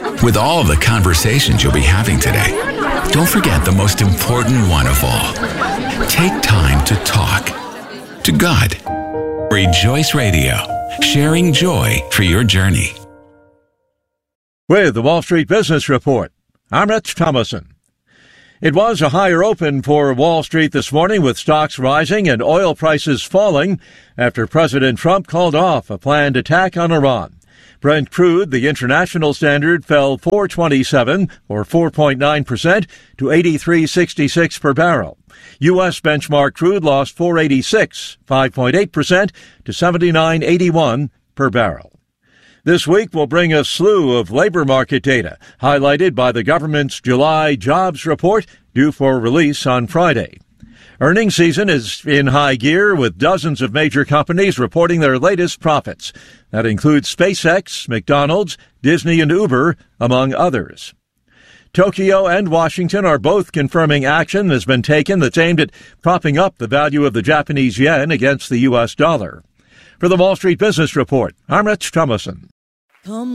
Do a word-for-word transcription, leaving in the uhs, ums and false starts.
With all the conversations you'll be having today, don't forget the most important one of all. Take time to talk to God. Rejoice Radio, sharing joy for your journey. With the Wall Street Business Report, I'm Rich Thomason. It was a higher open for Wall Street this morning, with stocks rising and oil prices falling after President Trump called off a planned attack on Iran. Brent crude, the international standard, fell four twenty-seven, or four point nine percent, to eighty-three sixty-six per barrel. U S benchmark crude lost four eighty-six, five point eight percent, to seventy-nine eighty-one per barrel. This week will bring a slew of labor market data, highlighted by the government's July jobs report due for release on Friday. Earnings season is in high gear, with dozens of major companies reporting their latest profits. That includes SpaceX, McDonald's, Disney, and Uber, among others. Tokyo and Washington are both confirming action has been taken that's aimed at propping up the value of the Japanese yen against the U S dollar. For the Wall Street Business Report, I'm Rich Thomason.